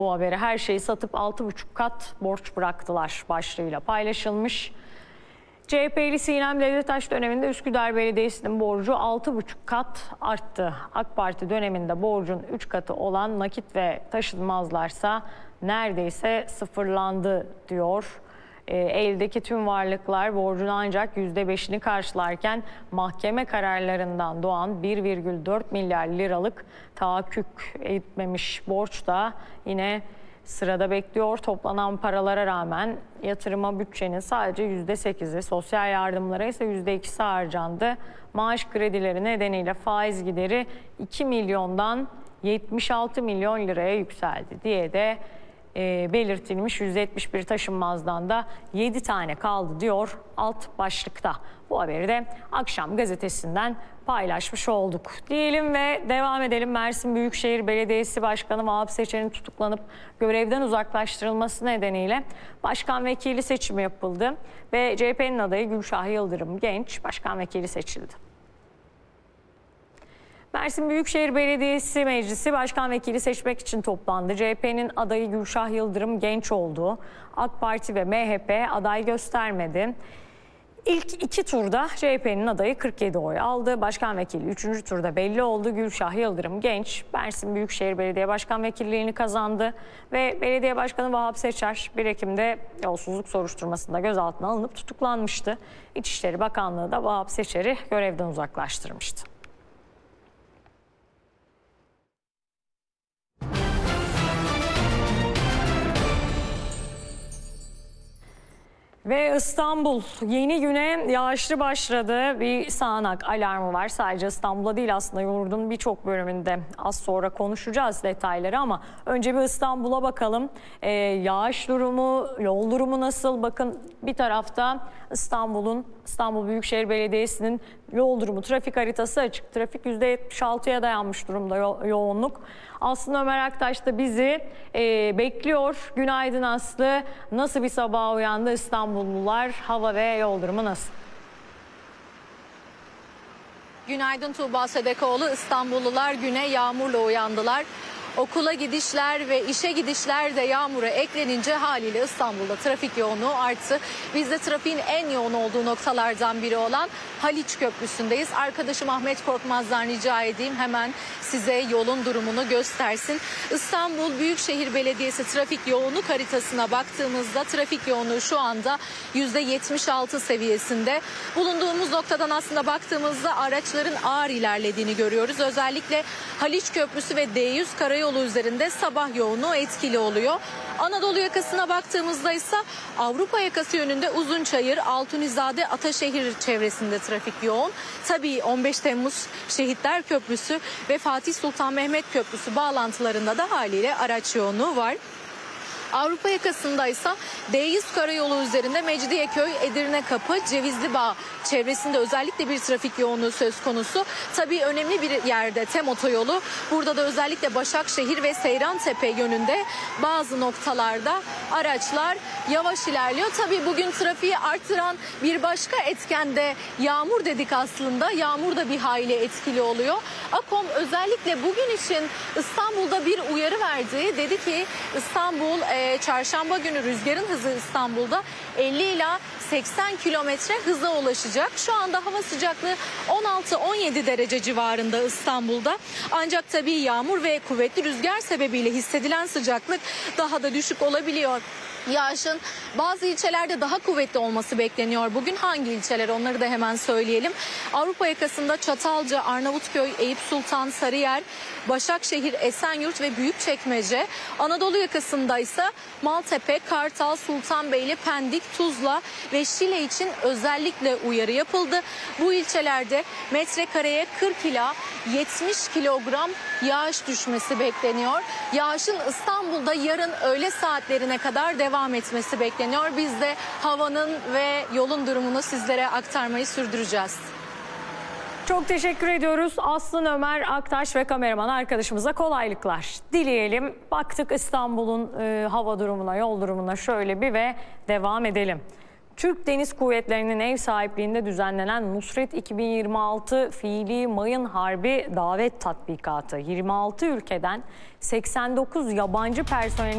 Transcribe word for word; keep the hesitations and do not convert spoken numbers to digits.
Bu haberi her şeyi satıp altı buçuk kat borç bıraktılar başlığıyla paylaşılmış. C H P'li Sinem Devletaş döneminde Üsküdar Belediyesi'nin borcu altı buçuk kat arttı. AK Parti döneminde borcun üç katı olan nakit ve taşınmazlarsa neredeyse sıfırlandı diyor. E, eldeki tüm varlıklar borcun ancak yüzde beşini karşılarken mahkeme kararlarından doğan bir virgül dört milyar liralık tahakkük etmemiş borç da yine sırada bekliyor. Toplanan paralara rağmen yatırıma bütçenin sadece yüzde sekizi, sosyal yardımlara ise yüzde ikisi harcandı. Maaş kredileri nedeniyle faiz gideri iki milyondan yetmiş altı milyon liraya yükseldi diye de e, belirtilmiş. yüz yetmiş bir taşınmazdan da yedi tane kaldı diyor alt başlıkta. Bu haberi de Akşam Gazetesi'nden paylaşmış olduk diyelim ve devam edelim. Mersin Büyükşehir Belediyesi Başkanı Vahap Seçer'in tutuklanıp görevden uzaklaştırılması nedeniyle başkan vekili seçimi yapıldı ve C H P'nin adayı Gülşah Yıldırım Genç başkan vekili seçildi. Mersin Büyükşehir Belediyesi Meclisi başkan vekili seçmek için toplandı. C H P'nin adayı Gülşah Yıldırım Genç oldu. AK Parti ve M H P aday göstermedi. İlk iki turda C H P'nin adayı kırk yedi oy aldı. Başkan vekili üçüncü turda belli oldu. Gülşah Yıldırım Genç Mersin Büyükşehir Belediye Başkan Vekilliğini kazandı. Ve Belediye Başkanı Vahap Seçer bir Ekim'de yolsuzluk soruşturmasında gözaltına alınıp tutuklanmıştı. İçişleri Bakanlığı da Vahap Seçer'i görevden uzaklaştırmıştı. Ve İstanbul yeni güne yağışlı başladı. Bir sağanak alarmı var. Sadece İstanbul'da değil aslında yurdun birçok bölümünde. Az sonra konuşacağız detayları ama önce bir İstanbul'a bakalım. Ee, yağış durumu, yol durumu nasıl? Bakın bir tarafta İstanbul'un, İstanbul Büyükşehir Belediyesi'nin yol durumu, trafik haritası açık. Trafik yüzde yetmiş altıya dayanmış durumda yo yoğunluk. Aslı Ömer Aktaş da bizi e, bekliyor. Günaydın Aslı. Nasıl bir sabaha uyandı İstanbullular? Hava ve yol durumu nasıl? Günaydın Tuğba Sedekoğlu. İstanbullular güne yağmurla uyandılar. Okula gidişler ve işe gidişler de yağmura eklenince haliyle İstanbul'da trafik yoğunluğu arttı. Biz de trafiğin en yoğun olduğu noktalardan biri olan Haliç Köprüsü'ndeyiz. Arkadaşım Ahmet Korkmaz'dan rica edeyim hemen size yolun durumunu göstersin. İstanbul Büyükşehir Belediyesi trafik yoğunluk haritasına baktığımızda trafik yoğunluğu şu anda yüzde yetmiş altı seviyesinde. Bulunduğumuz noktadan aslında baktığımızda araçların ağır ilerlediğini görüyoruz. Özellikle Haliç Köprüsü ve D yüz karayolu yolu üzerinde sabah yoğunluğu etkili oluyor. Anadolu yakasına baktığımızda ise Avrupa yakası yönünde Uzunçayır, Altunizade, Ataşehir çevresinde trafik yoğun. Tabii on beş Temmuz Şehitler Köprüsü ve Fatih Sultan Mehmet Köprüsü bağlantılarında da haliyle araç yoğunluğu var. Avrupa yakasında ise D yüz karayolu üzerinde Mecidiyeköy, Edirnekapı, Cevizlibağ çevresinde özellikle bir trafik yoğunluğu söz konusu. Tabii önemli bir yerde TEM otoyolu. Burada da özellikle Başakşehir ve Seyrantepe yönünde bazı noktalarda araçlar yavaş ilerliyor. Tabii bugün trafiği artıran bir başka etken de yağmur dedik aslında. Yağmur da bir hayli etkili oluyor. AKOM özellikle bugün için İstanbul'da bir uyarı verdi. Dedi ki İstanbul çarşamba günü rüzgarın hızı İstanbul'da elli ila seksen kilometre hıza ulaşacak. Şu anda hava sıcaklığı on altı on yedi derece civarında İstanbul'da. Ancak tabii yağmur ve kuvvetli rüzgar sebebiyle hissedilen sıcaklık daha da düşük olabiliyor. Yağışın bazı ilçelerde daha kuvvetli olması bekleniyor. Bugün hangi ilçeler onları da hemen söyleyelim. Avrupa yakasında Çatalca, Arnavutköy, Eyüp Sultan, Sarıyer, Başakşehir, Esenyurt ve Büyükçekmece. Anadolu yakasında ise Maltepe, Kartal, Sultanbeyli, Pendik, Tuzla ve Şile için özellikle uyarı yapıldı. Bu ilçelerde metrekareye kırk ila yetmiş kilogram yağış düşmesi bekleniyor. Yağışın İstanbul'da yarın öğle saatlerine kadar devam etmesi bekleniyor. Biz de havanın ve yolun durumunu sizlere aktarmayı sürdüreceğiz. Çok teşekkür ediyoruz Aslı Ömer Aktaş ve kameraman arkadaşımıza kolaylıklar dileyelim. Baktık İstanbul'un e, hava durumuna, yol durumuna şöyle bir ve devam edelim. Türk Deniz Kuvvetleri'nin ev sahipliğinde düzenlenen Nusret iki bin yirmi altı Fiili Mayın Harbi Davet Tatbikatı yirmi altı ülkeden seksen dokuz yabancı personel